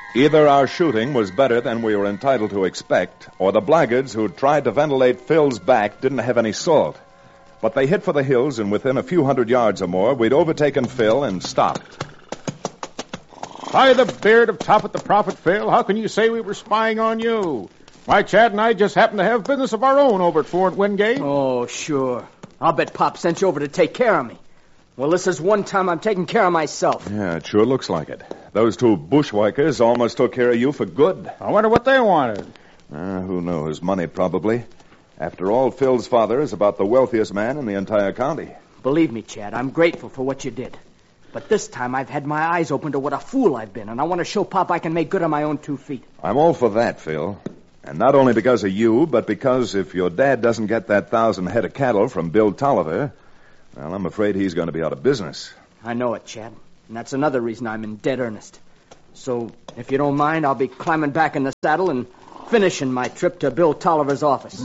Either our shooting was better than we were entitled to expect, or the blackguards who tried to ventilate Phil's back didn't have any salt. But they hit for the hills, and within a few hundred yards or more, we'd overtaken Phil and stopped. By the beard of Top at the Prophet, Phil, how can you say we were spying on you? Why, Chad and I just happened to have business of our own over at Fort Wingate. Oh, sure. I'll bet Pop sent you over to take care of me. Well, this is one time I'm taking care of myself. Yeah, it sure looks like it. Those two bushwhackers almost took care of you for good. I wonder what they wanted. Who knows? Money, probably. After all, Phil's father is about the wealthiest man in the entire county. Believe me, Chad, I'm grateful for what you did. But this time I've had my eyes open to what a fool I've been, and I want to show Pop I can make good on my own 2 feet. I'm all for that, Phil. And not only because of you, but because if your dad doesn't get that 1,000 head of cattle from Bill Tolliver, well, I'm afraid he's going to be out of business. I know it, Chad. And that's another reason I'm in dead earnest. So, if you don't mind, I'll be climbing back in the saddle and finishing my trip to Bill Tolliver's office.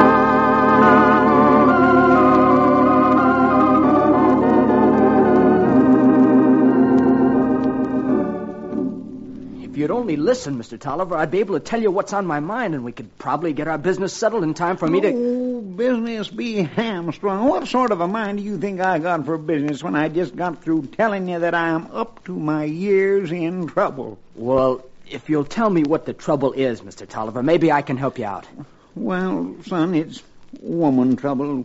If you'd only listen, Mr. Tolliver, I'd be able to tell you what's on my mind, and we could probably get our business settled in time for me to... Oh, business be hamstrung. What sort of a mind do you think I got for business when I just got through telling you that I am up to my years in trouble? Well, if you'll tell me what the trouble is, Mr. Tolliver, maybe I can help you out. Well, son, it's woman trouble.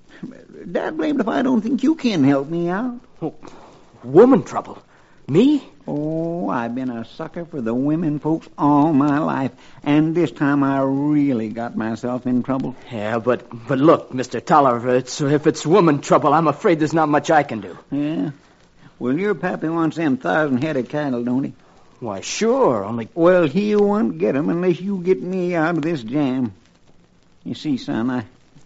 Dad blamed if I don't think you can help me out. Oh, woman trouble? Me? Oh, I've been a sucker for the women folks all my life, and this time I really got myself in trouble. Yeah, but look, Mr. Tolliver, if it's woman trouble, I'm afraid there's not much I can do. Yeah? Well, your pappy wants them 1,000 head of cattle, don't he? Why, sure, only... Well, he won't get 'em unless you get me out of this jam. You see, son,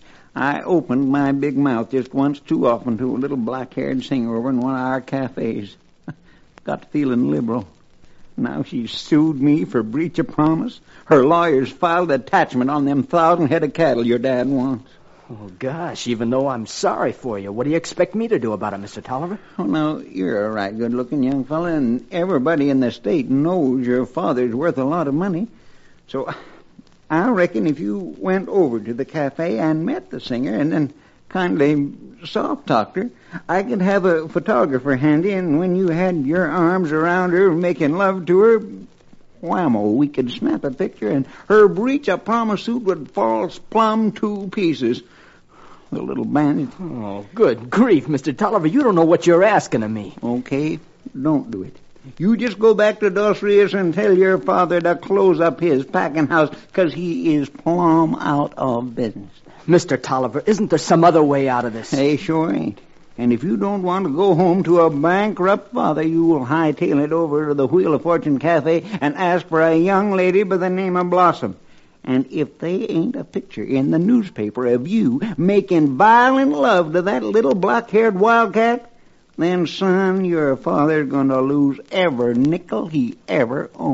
I opened my big mouth just once too often to a little black-haired singer over in one of our cafes. Got feeling liberal. Now she's sued me for breach of promise. Her lawyers filed attachment on them 1,000 head of cattle your dad wants. Oh, gosh, even though I'm sorry for you, what do you expect me to do about it, Mr. Tolliver? Oh, now, you're a right good-looking young fella, and everybody in the state knows your father's worth a lot of money. So I reckon if you went over to the cafe and met the singer and then kindly soft-talked her, I could have a photographer handy, and when you had your arms around her making love to her, whammo, we could snap a picture, and her breach of promise suit would fall plumb to pieces. The little bandit. Oh, good grief, Mr. Tolliver, you don't know what you're asking of me. Okay, don't do it. You just go back to Dos Rios and tell your father to close up his packing house, 'cause he is plumb out of business. Mr. Tolliver, isn't there some other way out of this? Hey, sure ain't. And if you don't want to go home to a bankrupt father, you will hightail it over to the Wheel of Fortune Cafe and ask for a young lady by the name of Blossom. And if they ain't a picture in the newspaper of you making violent love to that little black-haired wildcat, then, son, your father's going to lose every nickel he ever owned.